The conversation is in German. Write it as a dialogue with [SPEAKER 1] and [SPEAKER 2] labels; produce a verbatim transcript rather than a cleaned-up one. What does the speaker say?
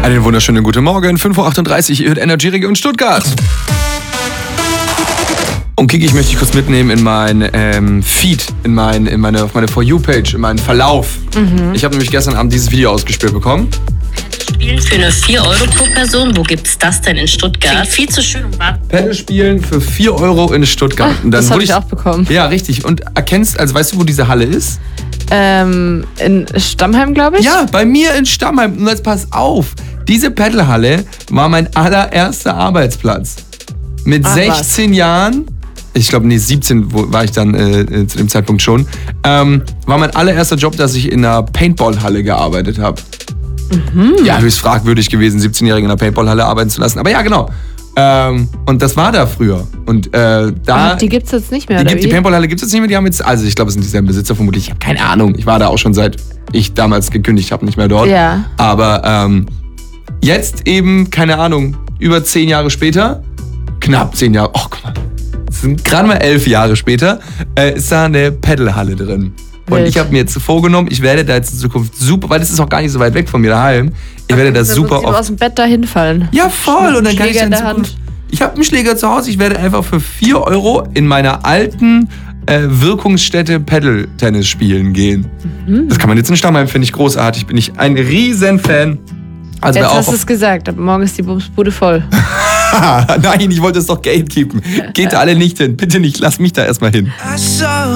[SPEAKER 1] Einen wunderschönen guten Morgen, fünf Uhr achtunddreißig, ihr hört Energy Region Stuttgart. Und Kiki, ich möchte dich kurz mitnehmen in mein ähm, Feed, in, mein, in meine, auf meine For You-Page, in meinen Verlauf. Mhm. Ich habe nämlich gestern Abend dieses Video ausgespielt bekommen.
[SPEAKER 2] Spielen für nur vier Euro pro Person. Wo gibt's das denn in Stuttgart? Klingt viel zu schön.
[SPEAKER 1] Paddle spielen für vier Euro in Stuttgart.
[SPEAKER 3] Und dann das habe ich auch bekommen.
[SPEAKER 1] Ja, richtig. Und erkennst, also weißt du, wo diese Halle ist?
[SPEAKER 3] Ähm, in Stammheim, glaube ich.
[SPEAKER 1] Ja, bei mir in Stammheim. Und jetzt pass auf, diese Paddlehalle war mein allererster Arbeitsplatz. Mit
[SPEAKER 3] Ach,
[SPEAKER 1] sechzehn
[SPEAKER 3] was?
[SPEAKER 1] Jahren, ich glaube, nee, siebzehn war ich dann äh, zu dem Zeitpunkt schon, ähm, war mein allererster Job, dass ich in einer Paintballhalle gearbeitet habe. Mhm. Ja, höchst fragwürdig gewesen, siebzehnjährigen in einer Paintballhalle arbeiten zu lassen. Aber ja, genau. Ähm, und das war da früher. Und äh, da.
[SPEAKER 3] Ach, die gibt's jetzt nicht mehr,
[SPEAKER 1] Die,
[SPEAKER 3] oder
[SPEAKER 1] gibt, die Paintballhalle gibt es jetzt nicht mehr. Die haben jetzt, also ich glaube, es sind dieselben Besitzer vermutlich. Ich habe keine Ahnung. Ich war da auch schon seit ich damals gekündigt habe, nicht mehr dort.
[SPEAKER 3] Ja.
[SPEAKER 1] Aber ähm, jetzt eben, keine Ahnung, über zehn Jahre später, knapp zehn Jahre, oh guck mal, es sind gerade mal elf Jahre später, äh, ist da eine Paddlehalle drin. Und
[SPEAKER 3] Wild.
[SPEAKER 1] ich habe mir jetzt vorgenommen, ich werde da jetzt in Zukunft super, weil das ist auch gar nicht so weit weg von mir daheim, ich werde da super
[SPEAKER 3] oft
[SPEAKER 1] oft...
[SPEAKER 3] aus dem Bett da hinfallen.
[SPEAKER 1] Ja, voll. Und dann kann ich
[SPEAKER 3] Schläger
[SPEAKER 1] in
[SPEAKER 3] in der
[SPEAKER 1] Zukunft...
[SPEAKER 3] Hand.
[SPEAKER 1] Ich habe einen Schläger zu Hause, ich werde einfach für vier Euro in meiner alten äh, Wirkungsstätte Paddle-Tennis spielen gehen. Mhm. Das kann man jetzt in Stammheim, finde ich großartig, bin ich ein Riesenfan. Also
[SPEAKER 3] Jetzt
[SPEAKER 1] wer
[SPEAKER 3] hast
[SPEAKER 1] auch
[SPEAKER 3] du es gesagt, aber morgen ist die Bumsbude voll.
[SPEAKER 1] Nein, ich wollte es doch gatekeepen. Geht da alle nicht hin. Bitte nicht, lass mich da erstmal hin.